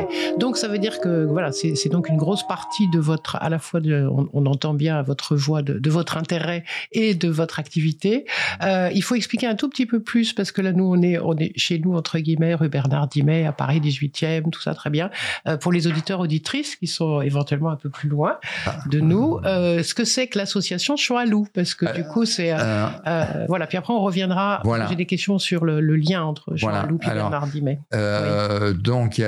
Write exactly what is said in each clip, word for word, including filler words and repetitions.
Donc ça veut dire que voilà, c'est, c'est donc une grosse partie de votre, à la fois de, on, on entend bien votre voix, de, de votre intérêt et de votre activité. Euh, il faut expliquer un tout petit peu plus parce que là nous on est, on est chez nous entre guillemets rue Bernard Dimet à Paris dix-huitième, tout ça très bien. Euh, pour les auditeurs auditrices qui sont éventuellement un peu plus loin de nous, euh, ce que c'est que l'association Champ à Loup, parce que euh, du coup c'est euh, euh, euh, voilà. Puis après on reviendra. Voilà. J'ai des questions sur le, le lien entre Champ voilà. à Loup et Alors, Bernard Dimet. Euh, oui. Donc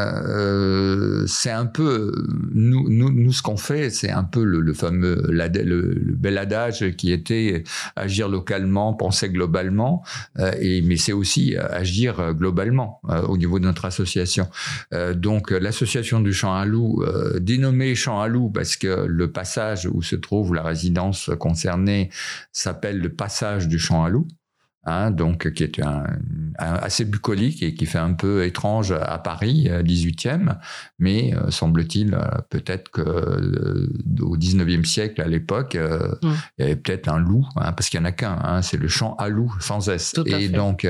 euh, c'est un peu nous, nous, nous ce qu'on fait, c'est un peu le, le fameux le, le bel adage qui était agir localement, penser globalement, euh, et mais c'est aussi agir globalement euh, au niveau de notre association. Euh, donc l'association du Champ à Loup, euh, dénommée Champ à Loup parce que le passage où se trouve la résidence concernée s'appelle le passage du Champ à Loup. Hein, donc qui est un, un, assez bucolique et qui fait un peu étrange à Paris, dix-huitième, mais euh, semble-t-il euh, peut-être que euh, au dix-neuvième siècle, à l'époque, euh, mmh. il y avait peut-être un loup, hein, parce qu'il n'y en a qu'un, hein, c'est le Champ à Loup, sans S. Tout à et fait. donc,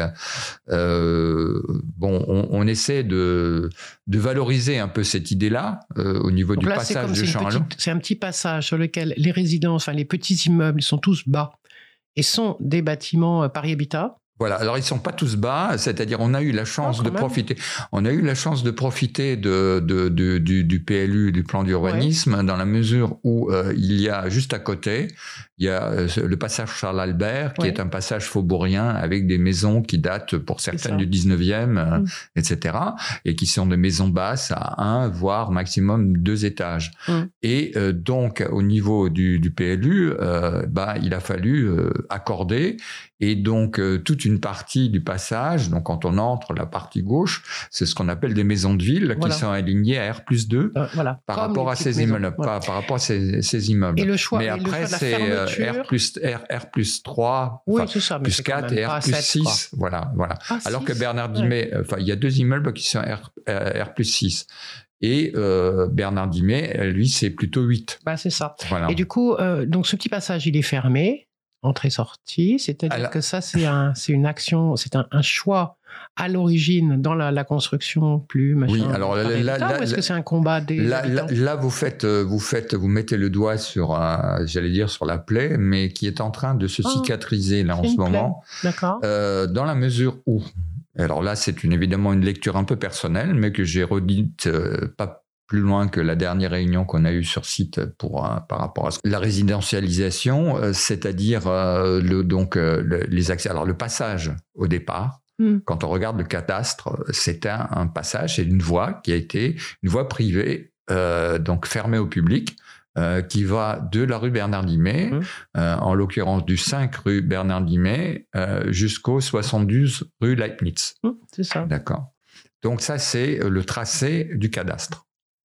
euh, bon, on, on essaie de, de valoriser un peu cette idée-là euh, au niveau donc du là, passage du Champ à Loup. C'est un petit passage sur lequel les résidences, enfin les petits immeubles, ils sont tous bas. Et sont des bâtiments Paris Habitat. Voilà. Alors ils sont pas tous bas, c'est-à-dire on a eu la chance oh, de même. profiter, on a eu la chance de profiter de, de, de du, du P L U, du plan d'urbanisme, ouais. dans la mesure où euh, il y a juste à côté, il y a euh, le passage Charles Albert, qui ouais. est un passage faubourien avec des maisons qui datent pour certaines du dix-neuvième, euh, mmh. et cetera, et qui sont des maisons basses à un voire maximum deux étages. Mmh. Et euh, donc au niveau du, du P L U, euh, bah il a fallu euh, accorder. Et donc, euh, toute une partie du passage, donc quand on entre la partie gauche, c'est ce qu'on appelle des maisons de ville voilà. qui sont alignées à R plus deux euh, voilà. par, rapport à ces immeubles, voilà. par, par rapport à ces, ces immeubles. Et le choix, mais et après, le choix c'est R plus, R, R plus trois, oui, c'est ça, plus quatre et R plus six. Voilà, voilà. Ah, Alors six, que Bernard Dimet, ouais. enfin, il y a deux immeubles qui sont R, R plus six. Et euh, Bernard Dimet, lui, c'est plutôt huit. Bah, c'est ça. Voilà. Et du coup, euh, donc ce petit passage, il est fermé. Entrée-sortie, c'est-à-dire Alors... que ça, c'est, un, c'est une action, c'est un, un choix à l'origine dans la, la construction plus machin. Oui, alors là, là, là, ou est-ce que c'est un combat des là, là, là, vous faites, vous faites, vous mettez le doigt sur, un, j'allais dire sur la plaie, mais qui est en train de se cicatriser là oh, en ce moment. Plaie. D'accord. Euh, dans la mesure où, alors là, c'est une, évidemment une lecture un peu personnelle, mais que j'ai redite euh, pas plus loin que la dernière réunion qu'on a eue sur site pour euh, par rapport à la résidentialisation, euh, c'est-à-dire euh, le donc euh, le, les accès. Alors le passage au départ, mm. quand on regarde le cadastre, c'est un, un passage, c'est une voie qui a été une voie privée, euh, donc fermée au public, euh, qui va de la rue Bernard Dimet, mm. euh, en l'occurrence du cinq rue Bernard Dimet, euh, jusqu'au soixante-douze rue Leibniz. Mm, c'est ça. D'accord. Donc ça, c'est le tracé du cadastre.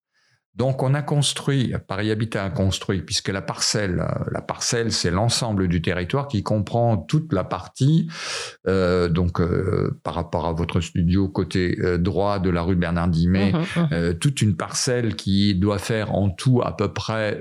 Donc, on a construit, Paris Habitat a construit, puisque la parcelle, la parcelle, c'est l'ensemble du territoire qui comprend toute la partie, euh, donc euh, par rapport à votre studio côté euh, droit de la rue Bernard Dimet, mmh, mmh. Euh, toute une parcelle qui doit faire en tout à peu près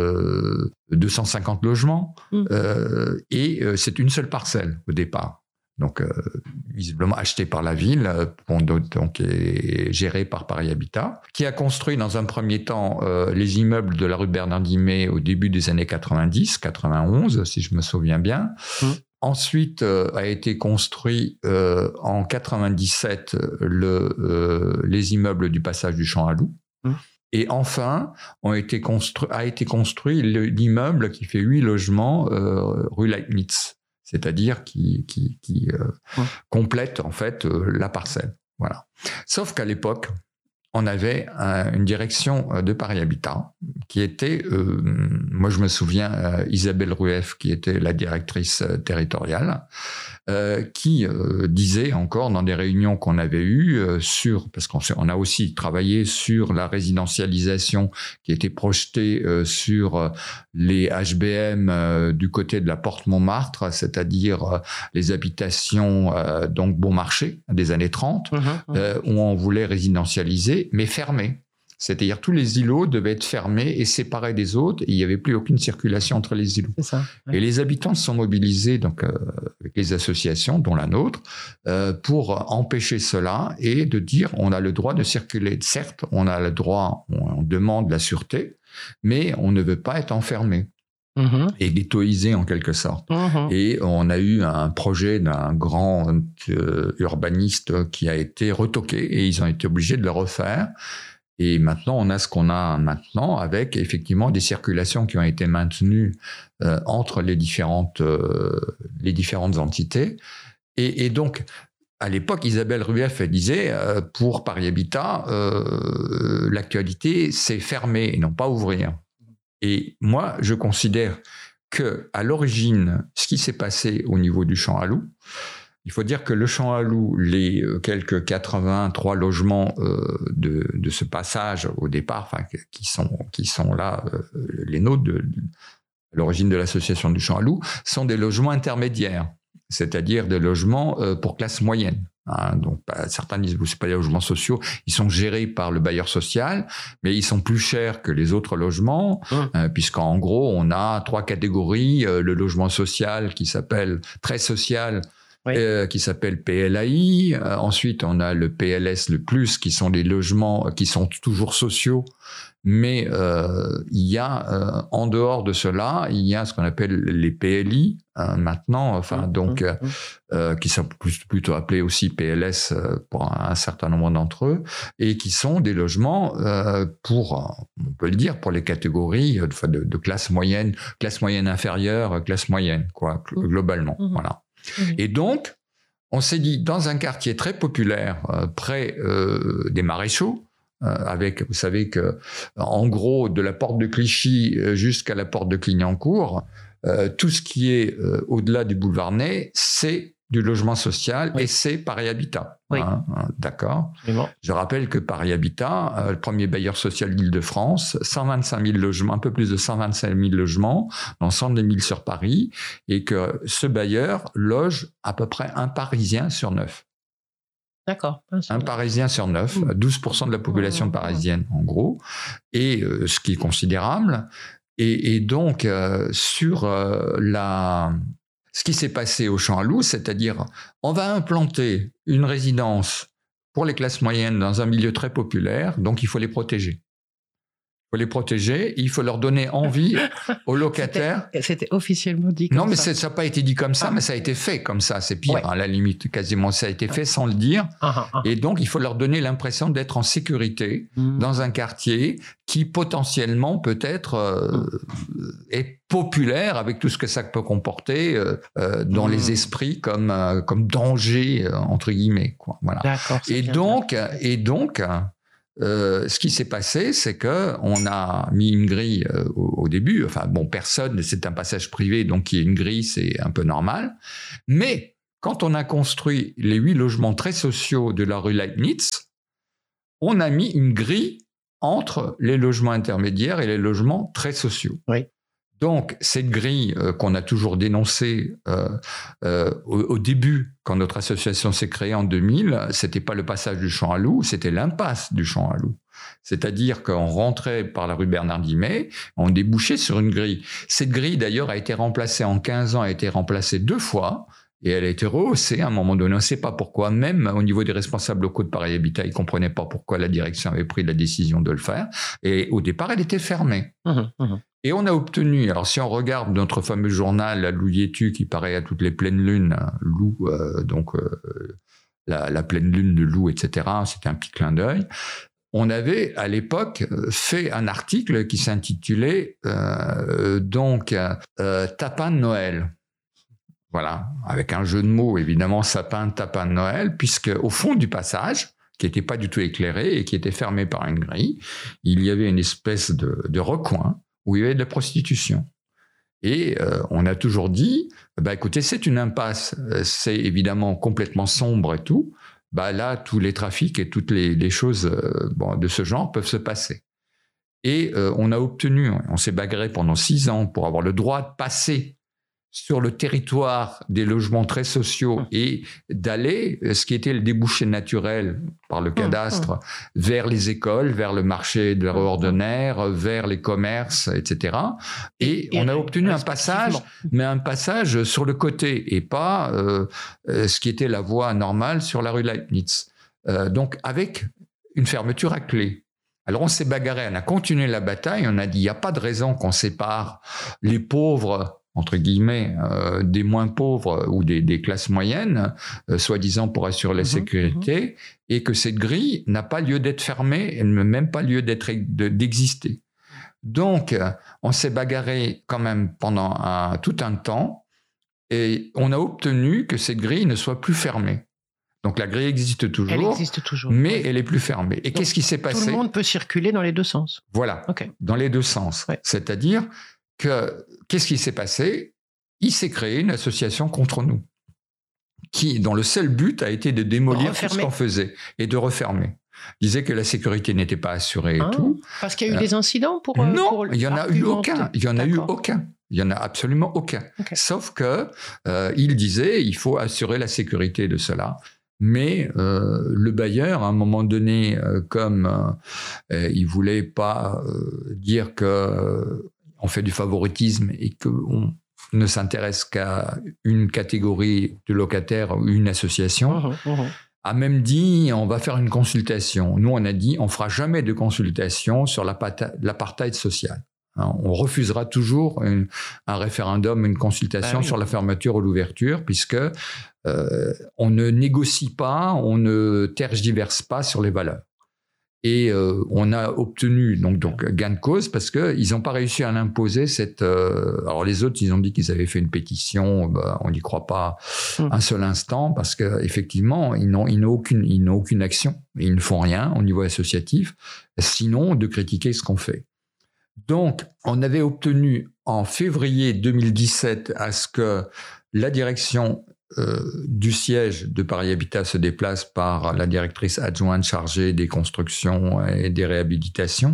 euh, deux cent cinquante logements, mmh. euh, et euh, c'est une seule parcelle au départ. Donc, euh, visiblement acheté par la ville, donc et géré par Paris Habitat, qui a construit dans un premier temps euh, les immeubles de la rue Bernard Dimet au début des années quatre-vingt-dix, quatre-vingt-onze, si je me souviens bien. Mmh. Ensuite, euh, a été construit euh, en quatre-vingt-dix-sept le, euh, les immeubles du passage du Champ à Loup. Mmh. Et enfin, ont été constru- a été construit le, l'immeuble qui fait huit logements euh, rue Leibniz. C'est-à-dire qui, qui, qui euh, ouais. complète en fait euh, la parcelle. Voilà. Sauf qu'à l'époque, on avait un, une direction de Paris Habitat qui était, euh, moi je me souviens, euh, Isabelle Rueff, qui était la directrice euh, territoriale, euh, qui euh, disait encore dans des réunions qu'on avait eues euh, sur, parce qu'on on a aussi travaillé sur la résidentialisation qui était projetée euh, sur euh, les H B M euh, du côté de la Porte Montmartre, c'est-à-dire euh, les habitations euh, donc bon marché des années trente, mmh, mmh. Euh, où on voulait résidentialiser mais fermé. C'est-à-dire tous les îlots devaient être fermés et séparés des autres, et il n'y avait plus aucune circulation entre les îlots. C'est ça, ouais. Et les habitants se sont mobilisés donc, euh, avec les associations, dont la nôtre, euh, pour empêcher cela et de dire on a le droit de circuler. Certes, on a le droit, on, on demande la sûreté, mais on ne veut pas être enfermé. Mmh. Et ghettoisé en quelque sorte. Mmh. Et on a eu un projet d'un grand euh, urbaniste qui a été retoqué et ils ont été obligés de le refaire. Et maintenant, on a ce qu'on a maintenant avec effectivement des circulations qui ont été maintenues euh, entre les différentes, euh, les différentes entités. Et, et donc, à l'époque, Isabelle Rueff, elle disait, euh, pour Paris Habitat, euh, l'actualité, c'est fermer et non pas ouvrir. Et moi, je considère que à l'origine, ce qui s'est passé au niveau du Champ à Loup, il faut dire que le Champ à Loup, les quelques quatre-vingt-trois logements euh, de, de ce passage au départ, enfin, qui sont, qui sont là, euh, les nôtres, de, de l'origine de l'association du Champ à Loup, sont des logements intermédiaires, c'est-à-dire des logements euh, pour classe moyenne. Hein, donc, bah, certains disent que ce pas des logements sociaux, ils sont gérés par le bailleur social, mais ils sont plus chers que les autres logements, mmh. euh, puisqu'en gros, on a trois catégories. Euh, le logement social qui s'appelle très social, oui. euh, qui s'appelle P L A I. Euh, ensuite, on a le P L S, le plus, qui sont des logements qui sont toujours sociaux. Mais euh, il y a, euh, en dehors de cela, il y a ce qu'on appelle les P L I euh, maintenant, enfin mmh, donc mmh, euh, qui sont plus, plutôt appelés aussi P L S euh, pour un, un certain nombre d'entre eux, et qui sont des logements euh, pour, on peut le dire, pour les catégories de, de, de classe moyenne, classe moyenne inférieure, classe moyenne, quoi, globalement, mmh, voilà. Mmh. Et donc, on s'est dit, dans un quartier très populaire, euh, près euh, des Maréchaux, Euh, avec, vous savez que, en gros, de la porte de Clichy jusqu'à la porte de Clignancourt, euh, tout ce qui est euh, au-delà du boulevard Ney, c'est du logement social, oui. Et c'est Paris Habitat. Oui. Hein, hein, d'accord. Bon. Je rappelle que Paris Habitat, euh, le premier bailleur social d'Île-de-France, cent vingt-cinq mille logements, un peu plus de cent vingt-cinq mille logements, l'ensemble des mille sur Paris, et que ce bailleur loge à peu près un Parisien sur neuf. D'accord. Un Parisien sur neuf, douze pour cent de la population parisienne en gros, et euh, ce qui est considérable. Et, et donc, euh, sur euh, la... ce qui s'est passé au Champ à Loup, c'est-à-dire on va implanter une résidence pour les classes moyennes dans un milieu très populaire, donc il faut les protéger. Il faut les protéger, il faut leur donner envie aux locataires. C'était, c'était officiellement dit comme non, mais ça. ça n'a pas été dit comme ça, ah. mais ça a été fait comme ça. C'est pire, ouais. À la limite, quasiment. Ça a été fait sans le dire. Ah, ah. Et donc, il faut leur donner l'impression d'être en sécurité mmh. dans un quartier qui, potentiellement, peut-être, euh, mmh. est populaire avec tout ce que ça peut comporter euh, euh, dans mmh. les esprits comme, euh, comme danger, euh, entre guillemets. Quoi. Voilà. D'accord. Et donc, et donc, Euh, ce qui s'est passé, c'est que on a mis une grille euh, au, au début. Enfin, bon, personne, c'est un passage privé, donc il y a une grille, c'est un peu normal. Mais quand on a construit les huit logements très sociaux de la rue Leibniz, on a mis une grille entre les logements intermédiaires et les logements très sociaux. Oui. Donc, cette grille euh, qu'on a toujours dénoncée euh, euh, au, au début, quand notre association s'est créée en deux mille, c'était pas le passage du Champ à Loup, c'était l'impasse du Champ à Loup. C'est-à-dire qu'on rentrait par la rue Bernard-Dimet, on débouchait sur une grille. Cette grille, d'ailleurs, a été remplacée en quinze ans, a été remplacée deux fois. Et elle a été rehaussée à un moment donné, on ne sait pas pourquoi, même au niveau des responsables locaux de Paris Habitat, ils ne comprenaient pas pourquoi la direction avait pris la décision de le faire. Et au départ, elle était fermée. Mmh, mmh. Et on a obtenu, alors si on regarde notre fameux journal, la Loup-Yetu, qui paraît à toutes les pleines lunes, Loup, euh, donc euh, la, la pleine lune de Loup, et cetera, c'était un petit clin d'œil. On avait à l'époque fait un article qui s'intitulait euh, donc euh, Tapin de Noël. Voilà, avec un jeu de mots, évidemment, sapin, tapin de Noël, puisque au fond du passage, qui n'était pas du tout éclairé et qui était fermé par une grille, il y avait une espèce de, de recoin où il y avait de la prostitution. Et euh, on a toujours dit, bah écoutez, c'est une impasse, c'est évidemment complètement sombre et tout. Bah là, tous les trafics et toutes les, les choses euh, bon, de ce genre peuvent se passer. Et euh, on a obtenu, on s'est bagarré pendant six ans pour avoir le droit de passer sur le territoire des logements très sociaux et d'aller, ce qui était le débouché naturel par le cadastre, vers les écoles, vers le marché de ordinaire, vers les commerces, et cetera. Et, et on a obtenu un passage, mais un passage sur le côté et pas euh, ce qui était la voie normale sur la rue Leibniz. Euh, donc avec une fermeture à clé. Alors on s'est bagarré, on a continué la bataille, on a dit il n'y a pas de raison qu'on sépare les pauvres entre guillemets, euh, des moins pauvres ou des, des classes moyennes, euh, soi-disant pour assurer la mmh, sécurité, mmh. et que cette grille n'a pas lieu d'être fermée, elle n'a même pas lieu d'être, de, d'exister. Donc, euh, on s'est bagarré quand même pendant un, tout un temps, et on a obtenu que cette grille ne soit plus fermée. Donc la grille existe toujours, elle existe toujours mais oui. elle est plus fermée. Et donc, qu'est-ce qui s'est passé ? Tout le monde peut circuler dans les deux sens. Voilà, okay. dans les deux sens. Ouais. C'est-à-dire que, qu'est-ce qui s'est passé ? Il s'est créé une association contre nous, qui, dont le seul but a été de démolir tout ce qu'on faisait et de refermer. Il disait que la sécurité n'était pas assurée et ah, tout. Parce qu'il y a eu euh, des incidents pour... Non, pour il n'y en a eu aucun. Il n'y en a eu aucun. Il n'y en a absolument aucun. Okay. Sauf que euh, il disait il faut assurer la sécurité de cela. Mais euh, le bailleur, à un moment donné, euh, comme euh, il voulait pas euh, dire que euh, on fait du favoritisme et qu'on ne s'intéresse qu'à une catégorie de locataires ou une association, mmh, mmh. a même dit on va faire une consultation. Nous, on a dit on fera jamais de consultation sur l'apartheid social. On refusera toujours une, un référendum, une consultation ah oui. sur la fermeture ou l'ouverture, puisque euh, on ne négocie pas, on ne tergiverse pas sur les valeurs. Et euh, on a obtenu donc, donc gain de cause parce qu'ils n'ont pas réussi à l'imposer. Cette, euh, alors les autres, ils ont dit qu'ils avaient fait une pétition. Bah, on n'y croit pas mmh. un seul instant parce qu'effectivement, ils n'ont, ils n'ont aucune, ils n'ont aucune action. Ils ne font rien au niveau associatif, sinon de critiquer ce qu'on fait. Donc, on avait obtenu en février deux mille dix-sept à ce que la direction euh, du siège de Paris Habitat se déplace par la directrice adjointe chargée des constructions et des réhabilitations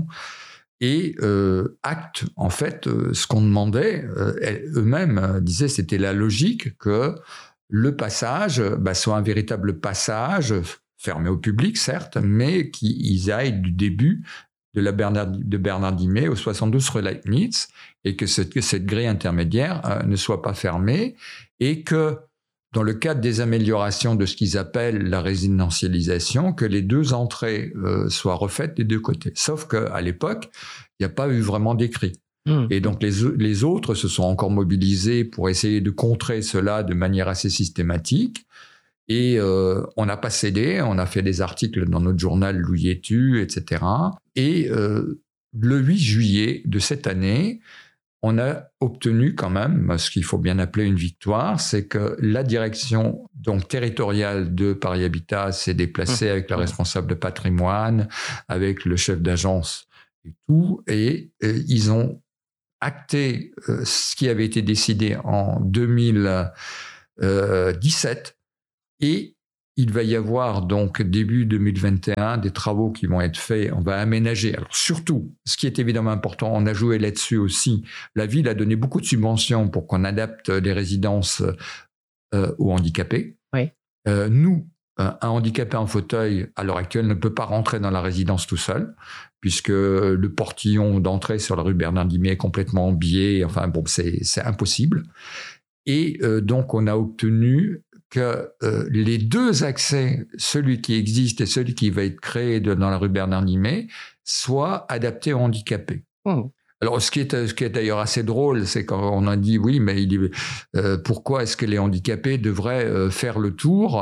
et euh, acte, en fait, euh, ce qu'on demandait. Euh, eux-mêmes euh, disaient c'était la logique que le passage bah, soit un véritable passage, fermé au public, certes, mais qu'ils aillent du début de la Bernard, de Bernard Dimet au soixante-douze rue Leibniz et que cette, que cette grille intermédiaire euh, ne soit pas fermée et que dans le cadre des améliorations de ce qu'ils appellent la résidentialisation, que les deux entrées euh, soient refaites des deux côtés. Sauf qu'à l'époque, il n'y a pas eu vraiment d'écrit. Mmh. Et donc les, les autres se sont encore mobilisés pour essayer de contrer cela de manière assez systématique. Et euh, on n'a pas cédé, on a fait des articles dans notre journal Louis Etu, et cetera. Et euh, le huit juillet de cette année, on a obtenu quand même ce qu'il faut bien appeler une victoire, c'est que la direction donc territoriale de Paris Habitat s'est déplacée mmh. avec la responsable de patrimoine, avec le chef d'agence et tout, et, et ils ont acté euh, ce qui avait été décidé en deux mille dix-sept. Et il va y avoir donc début deux mille vingt et un des travaux qui vont être faits. On va aménager. Alors surtout, ce qui est évidemment important, on a joué là-dessus aussi. La ville a donné beaucoup de subventions pour qu'on adapte les résidences euh, aux handicapés. Oui. Euh, nous, un handicapé en fauteuil à l'heure actuelle ne peut pas rentrer dans la résidence tout seul, puisque le portillon d'entrée sur la rue Bernard Dimet est complètement biais. Enfin bon, c'est, c'est impossible. Et euh, donc on a obtenu que euh, les deux accès, celui qui existe et celui qui va être créé de, dans la rue Bernard Dimet, soient adaptés aux handicapés. Mmh. Alors, ce qui est, ce qui est d'ailleurs assez drôle, c'est quand on a dit, oui, mais il, euh, pourquoi est-ce que les handicapés devraient euh, faire le tour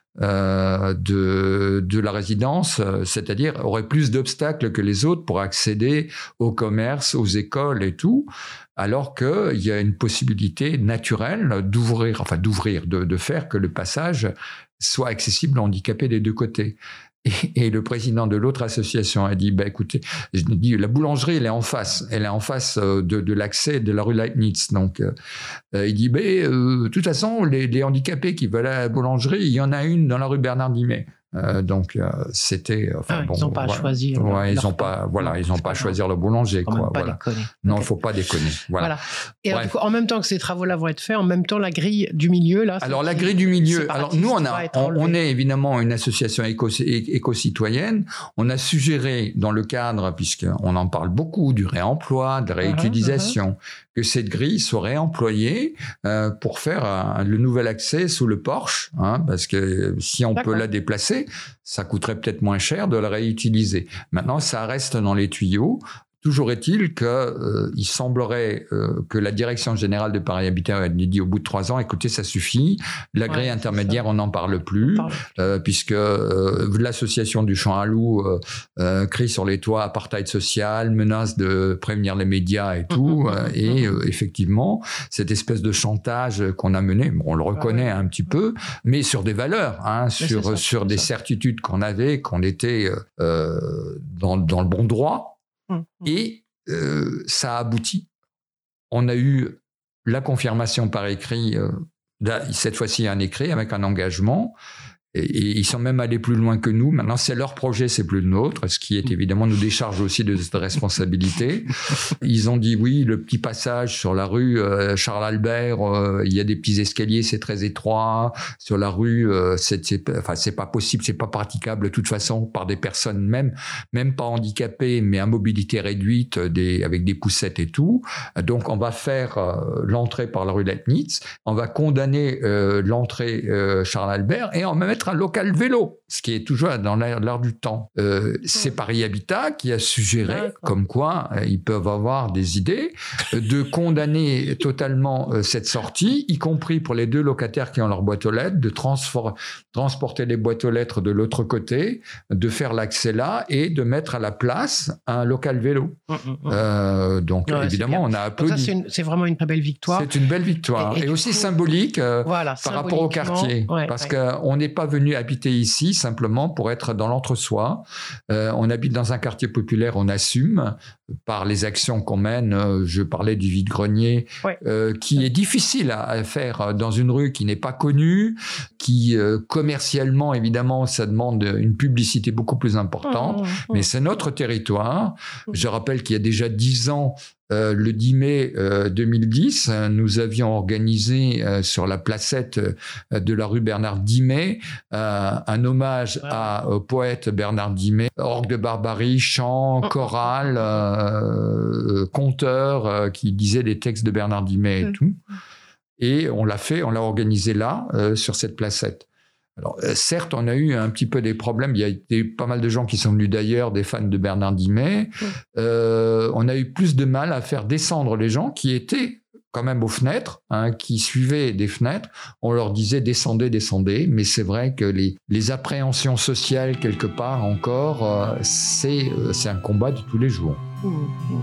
euh, de, de la résidence, c'est-à-dire auraient plus d'obstacles que les autres pour accéder au commerce, aux écoles et tout, alors qu'il y a une possibilité naturelle d'ouvrir, enfin d'ouvrir, de, de faire que le passage soit accessible aux handicapés des deux côtés. Et, et le président de l'autre association a dit, bah, écoutez, je dis, la boulangerie, elle est en face, elle est en face de, de l'accès de la rue Leibniz. Donc, euh, il dit, bah, euh, de toute façon, les, les handicapés qui veulent à la boulangerie, il y en a une dans la rue Bernard Dimet. Euh, donc euh, c'était. Enfin, ah, bon, ils n'ont pas voilà. choisi. Ouais, ils n'ont pas. Voilà, ils n'ont pas, pas choisi le boulanger, quoi. Pas voilà. déconner. Non, il okay. ne faut pas déconner. Voilà. voilà. Et alors, du coup, en même temps que ces travaux-là vont être faits, en même temps la grille du milieu là. Alors la grille du milieu. Alors nous on a, on, on est évidemment une association éco, éco-citoyenne. On a suggéré dans le cadre, puisqu'on en parle beaucoup, du réemploi, de la réutilisation, uh-huh, uh-huh. que cette grille soit réemployée euh, pour faire un, le nouvel accès sous le porche, hein, parce que si on D'accord. peut la déplacer, ça coûterait peut-être moins cher de la réutiliser. Maintenant, ça reste dans les tuyaux. Toujours est-il qu'il euh, semblerait euh, que la direction générale de Paris Habitat a dit au bout de trois ans, écoutez, ça suffit. La grille ouais, intermédiaire, on n'en parle plus, parle. Euh, puisque euh, l'association du Champ à Loup euh, euh, crie sur les toits apartheid social, menace de prévenir les médias et tout. Mmh, euh, mmh, et euh, effectivement, cette espèce de chantage qu'on a mené, bon, on le reconnaît ouais, ouais. un petit peu, mais sur des valeurs, hein, sur, ça, sur des ça. certitudes qu'on avait, qu'on était euh, dans, dans le bon droit. Et euh, ça a abouti. On a eu la confirmation par écrit, euh, cette fois-ci un écrit avec un engagement, et, et ils sont même allés plus loin que nous. Maintenant, c'est leur projet, c'est plus le nôtre, ce qui est évidemment nous décharge aussi de cette responsabilité. Ils ont dit oui, le petit passage sur la rue euh, Charles-Albert, euh, il y a des petits escaliers, c'est très étroit. Sur la rue, euh, c'est, c'est, enfin, c'est pas possible, c'est pas praticable de toute façon par des personnes même, même pas handicapées, mais à mobilité réduite, des, avec des poussettes et tout. Donc, on va faire euh, l'entrée par la rue Leibniz, on va condamner euh, l'entrée euh, Charles-Albert et on va mettre un local vélo, ce qui est toujours dans l'air, l'air du temps. Euh, c'est Paris Habitat qui a suggéré, D'accord. comme quoi euh, ils peuvent avoir des idées, euh, de condamner totalement euh, cette sortie, y compris pour les deux locataires qui ont leur boîte aux lettres, de transfor- transporter les boîtes aux lettres de l'autre côté, de faire l'accès là et de mettre à la place un local vélo. Mmh, mmh. Euh, donc ouais, évidemment, on a applaudi. Ça, c'est, une, c'est vraiment une très belle victoire. C'est une belle victoire et, et, et aussi coup, symbolique euh, voilà, par rapport au quartier, ouais, parce ouais. qu'on n'est pas venu habiter ici simplement pour être dans l'entre-soi. Euh, on habite dans un quartier populaire, on assume par les actions qu'on mène. Euh, je parlais du vide-grenier, ouais. euh, qui est difficile à, à faire dans une rue qui n'est pas connue, qui euh, commercialement, évidemment, ça demande une publicité beaucoup plus importante, mmh, mmh. mais c'est notre territoire. Je rappelle qu'il y a déjà dix ans, Euh, le dix mai euh, deux mille dix, euh, nous avions organisé euh, sur la placette euh, de la rue Bernard Dimet euh, un hommage wow. à, au poète Bernard Dimet, orgue de barbarie, chant, chorale, euh, conteur euh, qui disait des textes de Bernard Dimet et mmh. tout. Et on l'a fait, on l'a organisé là, euh, sur cette placette. Alors, euh, certes, on a eu un petit peu des problèmes. Il y a été pas mal de gens qui sont venus d'ailleurs, des fans de Bernard Dimet. Mmh. Euh, on a eu plus de mal à faire descendre les gens qui étaient quand même aux fenêtres, hein, qui suivaient des fenêtres. On leur disait descendez, descendez. Mais c'est vrai que les, les appréhensions sociales, quelque part encore, euh, c'est, euh, c'est un combat de tous les jours. Mmh.